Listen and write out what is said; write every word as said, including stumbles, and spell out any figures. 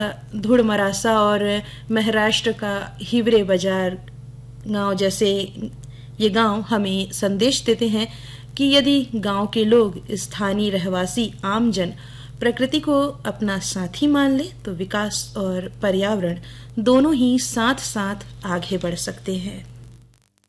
धुड़मरासा और महाराष्ट्र का हिवरे बाजार गांव जैसे ये गांव हमें संदेश देते हैं कि यदि गांव के लोग, स्थानीय रहवासी, आमजन प्रकृति को अपना साथी मान ले तो विकास और पर्यावरण दोनों ही साथ साथ आगे बढ़ सकते हैं।